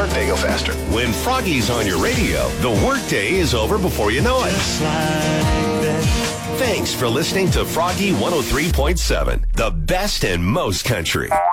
Fago faster. When Froggy's on your radio, the workday is over before you know it. Just like that. Thanks for listening to Froggy 103.7, the best and most country.